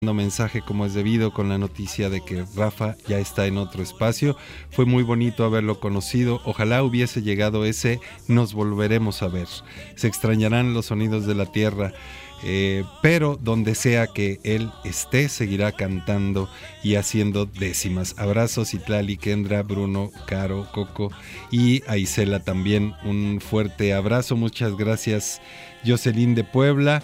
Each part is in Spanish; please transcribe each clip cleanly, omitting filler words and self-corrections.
mensaje como es debido con la noticia de que Rafa ya está en otro espacio. Fue muy bonito haberlo conocido. Ojalá hubiese llegado ese "nos volveremos a ver". Se extrañarán los sonidos de la tierra, pero donde sea que él esté, seguirá cantando y haciendo décimas. Abrazos, Itlali, Kendra, Bruno, Caro, Coco y a Isela también. Un fuerte abrazo. Muchas gracias, Jocelyn de Puebla.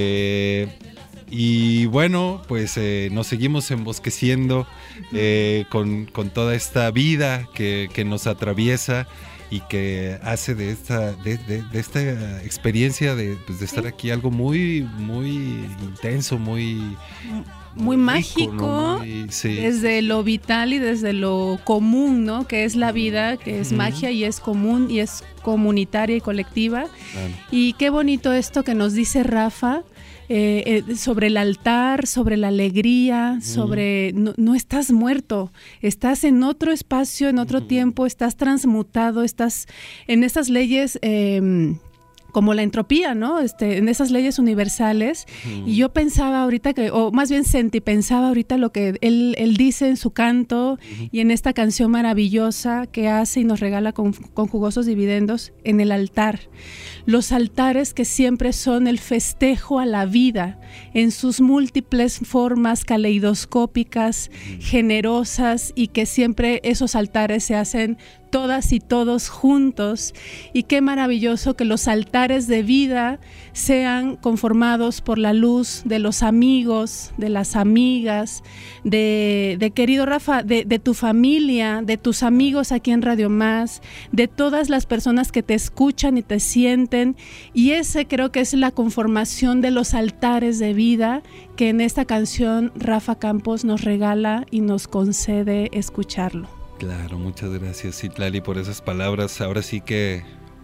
Y bueno, pues nos seguimos embosqueciendo con toda esta vida que nos atraviesa y que hace de esta experiencia de estar aquí algo muy, muy intenso, muy mágico, ¿no? Sí. Desde lo vital y desde lo común, ¿no? Que es la vida, que es magia y es común y es comunitaria y colectiva. Claro. Y qué bonito esto que nos dice Rafa. Sobre el altar, sobre la alegría, sobre no estás muerto, estás en otro espacio, en otro tiempo, estás transmutado, estás en esas leyes como la entropía, ¿no? En esas leyes universales. Y yo pensaba ahorita o más bien pensaba ahorita lo que él dice en su canto y en esta canción maravillosa que hace y nos regala con jugosos dividendos en el altar. Los altares que siempre son el festejo a la vida en sus múltiples formas caleidoscópicas, generosas, y que siempre esos altares se hacen todas y todos juntos. Y qué maravilloso que los altares de vida sean conformados por la luz de los amigos, de las amigas, de querido Rafa, de tu familia, de tus amigos aquí en Radio Más, de todas las personas que te escuchan y te sienten. Y ese creo que es la conformación de los altares de vida que en esta canción Rafa Campos nos regala y nos concede escucharlo. Claro, muchas gracias, Itlali, por esas palabras. Ahora sí que,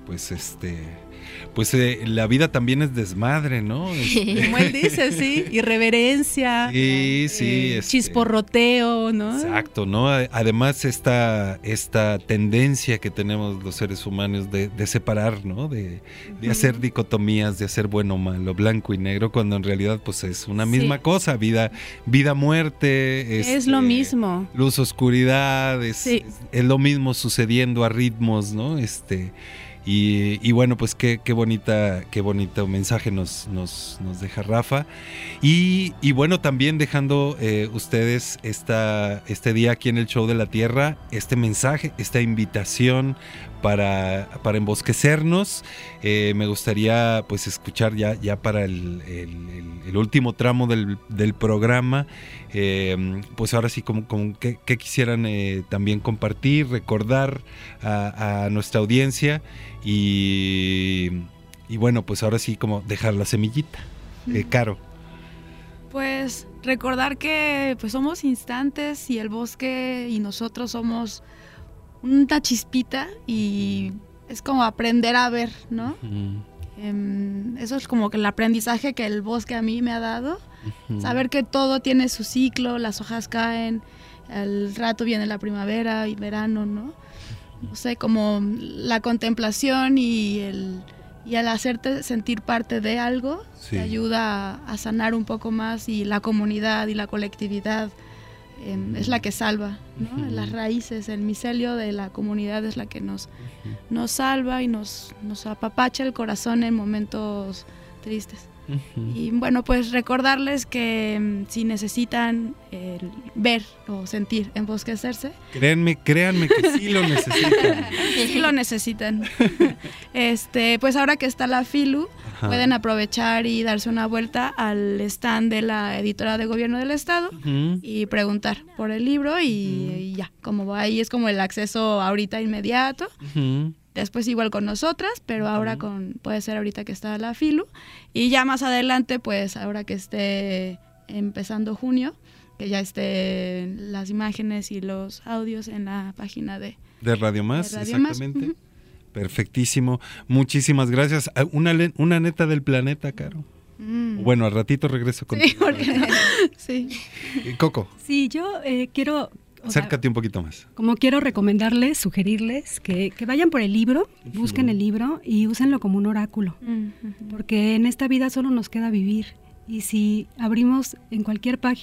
la vida también es desmadre, ¿no? Como él dice, sí, irreverencia, sí, chisporroteo, ¿no? Exacto, ¿no? Además esta tendencia que tenemos los seres humanos de separar, ¿no? De hacer dicotomías, de hacer bueno o malo, blanco y negro, cuando en realidad pues es una misma cosa, vida, muerte, es lo mismo. Luz, oscuridad, es lo mismo sucediendo a ritmos, ¿no? Y bueno, pues qué bonito mensaje nos deja Rafa. Y bueno, también dejando ustedes este día aquí en el Show de la Tierra, este mensaje, esta invitación para embosquecernos. Me gustaría pues escuchar ya para el último tramo del programa, pues ahora sí como que quisieran también compartir, recordar a nuestra audiencia y bueno, pues ahora sí como dejar la semillita. Caro. Pues recordar que pues somos instantes y el bosque y nosotros somos una chispita y es como aprender a ver, ¿no? Eso es como que el aprendizaje que el bosque a mí me ha dado. Saber que todo tiene su ciclo, las hojas caen, al rato viene la primavera y verano, ¿no? No sé, como la contemplación y al hacerte sentir parte de algo, te ayuda a sanar un poco más, y la comunidad y la colectividad es la que salva, ¿no? Las raíces, el micelio de la comunidad es la que nos salva y nos apapacha el corazón en momentos tristes. Y bueno, pues recordarles que si necesitan ver o sentir, embosquecerse. Créanme que sí lo necesitan. Sí lo necesitan. Pues ahora que está la FILU, pueden aprovechar y darse una vuelta al stand de la editora de Gobierno del Estado y preguntar por el libro y ya, como ahí es como el acceso ahorita inmediato. Después igual con nosotras, pero ahora puede ser ahorita que está la FILU, y ya más adelante, pues ahora que esté empezando junio, que ya estén las imágenes y los audios en la página de Radio Más. Exactamente. Perfectísimo. Muchísimas gracias. Una neta del planeta, Caro. Bueno, al ratito regreso contigo. Sí. Coco. Sí, yo quiero... Acércate un poquito más. Como quiero recomendarles, sugerirles que vayan por el libro, busquen el libro y úsenlo como un oráculo, porque en esta vida solo nos queda vivir Y si abrimos en cualquier página